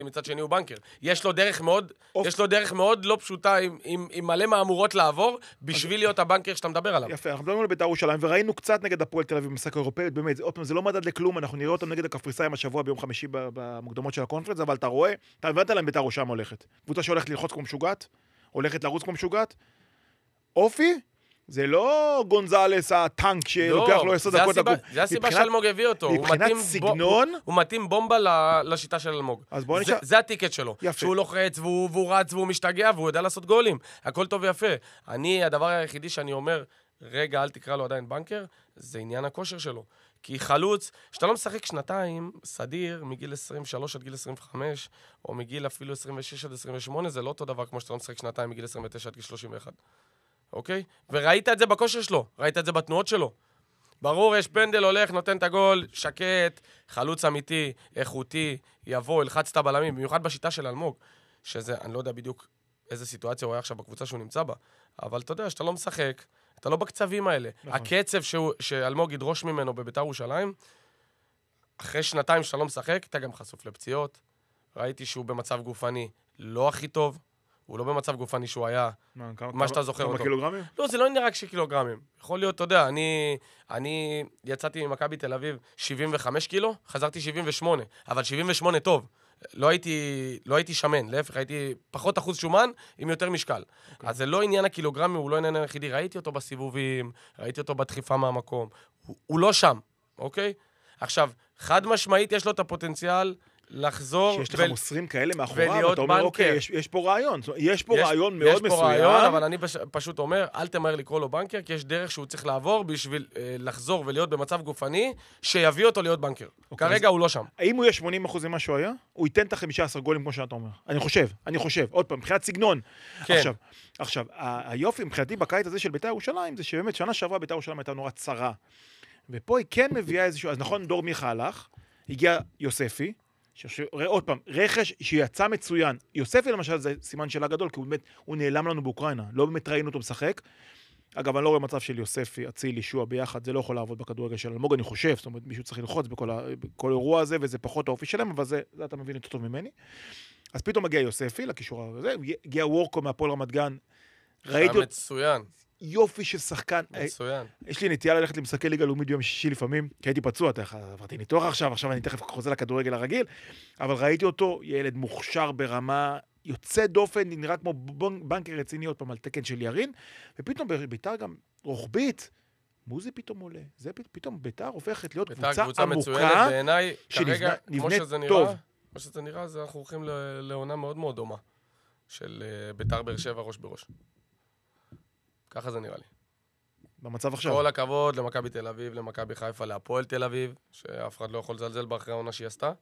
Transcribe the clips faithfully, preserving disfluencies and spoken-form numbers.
מצד שני הוא בנקר. יש לו דרך מאוד, יש לו דרך מאוד לא פשוטה, עם, עם, עם מלא מאמורות לעבור, בשביל להיות הבנקר שאתה מדבר עליו. יפה, אנחנו מדברים על בית"ר ירושלים, וראינו קצת נגד הפועל תל אביב במשחק האירופאי, באמת, עוד פעם, זה לא מדד לכלום, אנחנו נראה אותם נגד הקפריסאים השבוע ביום חמישי במוקדמות של הקונפרנס, אבל אתה רואה, אתה הבנת להם בית"ר ירושלים הולכת. קבוצה שהולכת ללחוץ כמו משוגעת, הולכת לרוץ כמו משוגעת. אופי, זה לא גונזלס הטנק שלוקח לו עשר דקות לקום. זה הסיבה שאלמוג הביא אותו. מבחינת סגנון... הוא מתאים בומבה לשיטה של אלמוג. זה הטיקט שלו. שהוא לוחץ והוא רץ והוא משתגע והוא יודע לעשות גולים. הכל טוב ויפה. אני, הדבר היחידי שאני אומר, רגע, אל תקרא לו עדיין בנקר, זה עניין הכושר שלו. כי חלוץ, שאתה לא משחק שנתיים, סדיר, מגיל עשרים ושלוש עד גיל עשרים וחמש, או מגיל אפילו עשרים ושש עד עשרים ושמונה, זה לא אותו דבר כמו שאתה לא משחק שנתיים מגיל עשרים ותשע עד גיל שלושים ואחת. אוקיי? וראית את זה בכושר שלו, ראית את זה בתנועות שלו. ברור, יש פנדל, הולך, נותן את הגול, שקט, חלוץ אמיתי, איכותי, יבוא, ילחץ את הבלמים, במיוחד בשיטה של אלמוג, שזה, אני לא יודע בדיוק איזה סיטואציה הוא היה עכשיו בקבוצה שהוא נמצא בה, אבל אתה יודע, שאתה לא משחק, אתה לא בקצבים האלה. נכון. הקצב שהוא, שאלמוג ידרוש ממנו בבית"ר ירושלים, אחרי שנתיים שאתה לא משחק, אתה גם חשוף לפציעות. ראיתי שהוא במצב גופני לא הכי טוב, הוא לא במצב גופני שהוא היה, מה, כמה, מה שאתה זוכר כמה אותו. כמה קילוגרמים? לא, זה לא נראה רק שקילוגרמים. יכול להיות, אתה יודע, אני, אני יצאתי ממכבי תל אביב שבעים וחמש קילו, חזרתי שבעים ושמונה, אבל שבעים ושמונה טוב. לא הייתי, לא הייתי שמן, להפך, הייתי פחות אחוז שומן עם יותר משקל. Okay. אז זה לא עניין הקילוגרמים, הוא לא עניין היחידי. ראיתי אותו בסיבובים, ראיתי אותו בדחיפה מהמקום. הוא, הוא לא שם, אוקיי? עכשיו, חד משמעית יש לו את הפוטנציאל לחזור... שיש לך ו... מוסרים כאלה מאחוריו, ואתה אומר, אוקיי, יש, יש פה רעיון. יש פה יש, רעיון מאוד מסוים. יש פה רעיון, אבל אני פש... פשוט אומר, אל תמהר לקרוא לו בנקר, כי יש דרך שהוא צריך לעבור בשביל אה, לחזור ולהיות במצב גופני, שיביא אותו להיות בנקר. אוקיי, כרגע אז... הוא לא שם. האם הוא יהיה שמונים אחוז ממה שהוא היה? הוא ייתן את ה-חמישה עשר גולים כמו שאתה אומר. אני חושב, אני חושב. עוד פעם, מבחינת סגנון. כן. עכשיו, עכשיו, היופי מבחינתי בקיץ הזה של בית"ר ירושלים, זה שבאמת שנה שעברה בית"ר ירושלים הייתה נורא צרה. ופה היא כן מביאה איזשהו, אז נכון, דור מיכה הלך, הגיע יוספי, ראה עוד פעם, רכש שיצא מצוין. יוספי למשל זה סימן שאלה גדול, כי הוא באמת, הוא נעלם לנו באוקראינה, לא באמת ראינו אותו משחק. אגב, אני לא רואה מצב של יוספי, אציל, ישוע ביחד, זה לא יכול לעבוד בכדורגל של אלמוג, אני חושב, זאת אומרת, מישהו צריך ללחוץ בכל, ה, בכל אירוע הזה, וזה פחות האופי שלהם, אבל זה, זה אתה מבין יותר טוב ממני. אז פתאום מגיע יוספי לקישור הזה, הגיע וורקו מהפועל רמת גן. ראיתי מצוין. יופי של שחקן. מצוין. יש לי נטייה ללכת למשחקי ליגה לאומית ביום שישי לפעמים, כי הייתי פצוע, עברתי ניתוח עכשיו, עכשיו אני תכף חוזר לכדורגל הרגיל, אבל ראיתי אותו, ילד מוכשר ברמה, יוצא דופן, נראה כמו בנקר רציני עוד פעם על תקן של ירין, ופתאום בית"ר גם רוחבית, מוזי פתאום עולה, זה פתאום בית"ר הופכת להיות קבוצה עמוקה, בעיניי, כרגע, כמו שזה נראה, כמו שזה נראה, אנחנו הולכים לעונה מאוד מאוד דומה, של בית"ר באר שבע ראש בראש. ככה זה נראה לי. במצב עכשיו. כל הכבוד למכבי תל אביב, למכבי חיפה, להפועל תל אביב, שאף אחד לא יכול לזלזל באחרי העונה שהיא עשתה.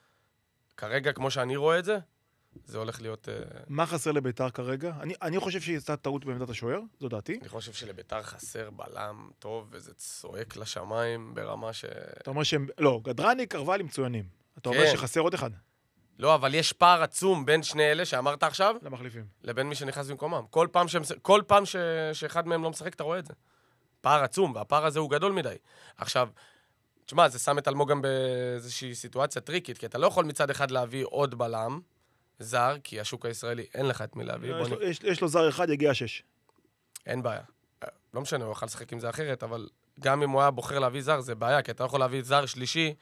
כרגע, כמו שאני רואה את זה, זה הולך להיות... מה חסר לביתר כרגע? אני, אני חושב שהיא עשתה טעות בעמדת השוער, זו דעתי. אני חושב שלביתר חסר בלם טוב, וזה צועק לשמיים ברמה ש... אתה אומר שהם... לא, גדרני קרבה לי מצוינים. אתה אומר כן. שחסר עוד אחד. לא, אבל יש פער עצום בין שני אלה שאמרת עכשיו, למחליפים. לבין מי שנכנס במקומם. כל פעם, שהם, כל פעם ש, שאחד מהם לא משחק, אתה רואה את זה. פער עצום, והפער הזה הוא גדול מדי. עכשיו, תשמע, זה שם את אלמוג גם באיזושהי סיטואציה טריקית, כי אתה לא יכול מצד אחד להביא עוד בלם, זר, כי השוק הישראלי אין לך את מי להביא. יש, לו, יש, יש לו זר אחד, יגיע שש. אין בעיה. לא משנה, הוא יכול לשחק עם זה אחרת, אבל גם אם הוא היה בוחר להביא זר, זה בעיה, כי אתה יכול להביא זר שלישי,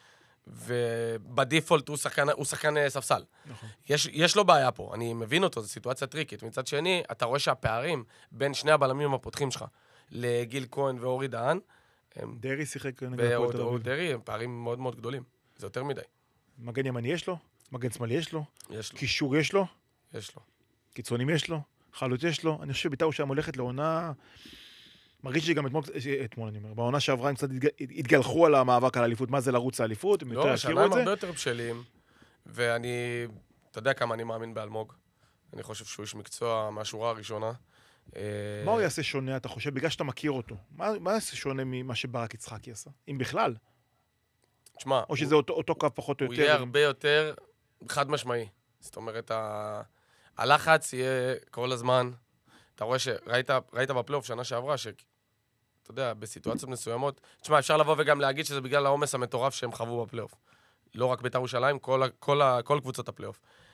ובדיפולט הוא שחקן, הוא שחקן ספסל. נכון. יש, יש לו בעיה פה, אני מבין אותו, זו סיטואציה טריקית. מצד שני, אתה רואה שהפערים בין שני הבלמים הפותחים שלך, לגיל כהן ואורי דהן, הם... דרי שיחק נגד הפועל תל אביב. דרי, הם פערים מאוד מאוד גדולים. זה יותר מדי. מגן ימני יש לו? מגן שמאלי יש לו? יש לו. קישור יש לו? יש לו. קיצונים יש לו? חלוץ יש לו? אני חושב שבית"ר ירושלים הולכת לעונה... מרגיש שגם אתמול, אתמול אני אומר, בעונה שעברה הם קצת התגלחו על המאבק על האליפות, מה זה לרוץ לאליפות, הם יותר יכירו את זה. לא, הרבה יותר בשלים, ואני, אתה יודע כמה אני מאמין באלמוג, אני חושב שהוא איש מקצוע מהשורה הראשונה. מה הוא יעשה שונה, אתה חושב, בגלל שאתה מכיר אותו? מה יעשה שונה ממה שברק יצחקי עשה, אם בכלל? תשמע, או שזה אותו קו פחות או יותר? הוא יהיה הרבה יותר חד משמעי. זאת אומרת, הלחץ יהיה כל הזמן, אתה רואה שראית, ראית בפלייאוף שנה שעברה, שאתה יודע, בסיטואציות מסוימות, תשמע, אפשר לבוא וגם להגיד שזה בגלל העומס המטורף שהם חוו בפלייאוף. לא רק בית"ר ירושלים, כל, כל, כל קבוצות הפלייאוף.